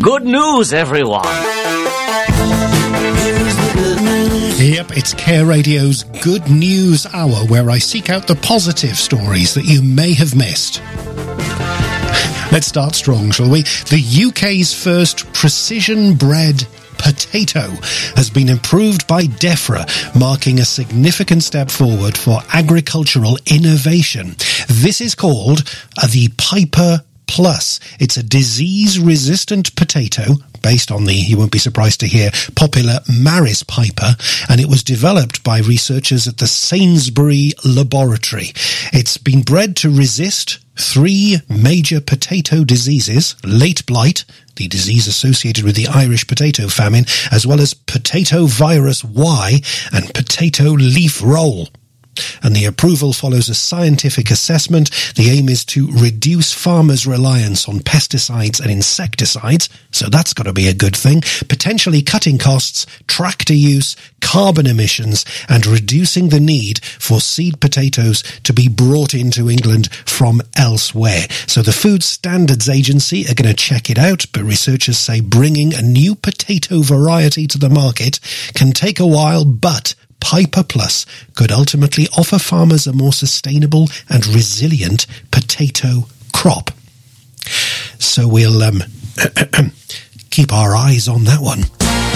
Good news, everyone. Yep, it's Care Radio's Good News Hour, where I seek out the positive stories that you may have missed. Let's start strong, shall we? The UK's first precision-bred potato has been improved by DEFRA, marking a significant step forward for agricultural innovation. This is called the Piper Plus. It's a disease-resistant potato based on the, you won't be surprised to hear, popular Maris Piper, and it was developed by researchers at the Sainsbury Laboratory. It's been bred to resist 3 major potato diseases: late blight, the disease associated with the Irish potato famine, as well as potato virus Y and potato leaf roll. And the approval follows a scientific assessment. The aim is to reduce farmers' reliance on pesticides and insecticides, so that's got to be a good thing, potentially cutting costs, tractor use, carbon emissions, and reducing the need for seed potatoes to be brought into England from elsewhere. So the Food Standards Agency are going to check it out, but researchers say bringing a new potato variety to the market can take a while, but Piper Plus could ultimately offer farmers a more sustainable and resilient potato crop. So we'll keep our eyes on that one.